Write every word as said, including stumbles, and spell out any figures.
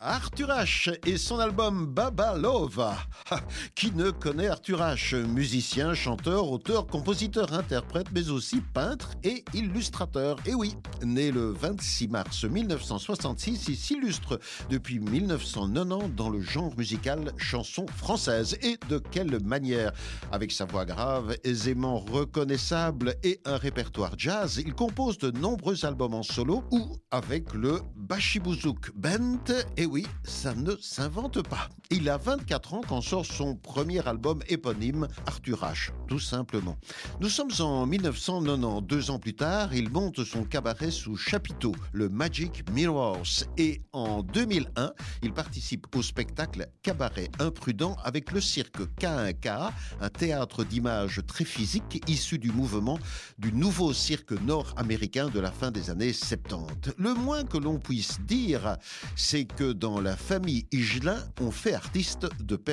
Arthur H et son album Baba Love. Ah, qui ne connaît Arthur H? Musicien, chanteur, auteur, compositeur, interprète, mais aussi peintre et illustrateur. Et oui, né le vingt-six mars mille neuf cent soixante-six, il s'illustre depuis mille neuf cent quatre-vingt-dix dans le genre musical chanson française. Et de quelle manière? Avec sa voix grave, aisément reconnaissable et un répertoire jazz, il compose de nombreux albums en solo ou avec le Bashibouzouk Band. Et oui, ça ne s'invente pas. Il a vingt-quatre ans quand sort son premier album éponyme, Arthur H, tout simplement. Nous sommes en mille neuf cent quatre-vingt-dix. Deux ans plus tard, il monte son cabaret sous chapiteau, le Magic Mirrors. Et en deux mille un, il participe au spectacle Cabaret Imprudent avec le cirque K un K, un théâtre d'images très physique issu du mouvement du nouveau cirque nord-américain de la fin des années soixante-dix. Le moins que l'on puisse dire, c'est que dans la famille Higelin, on fait artiste de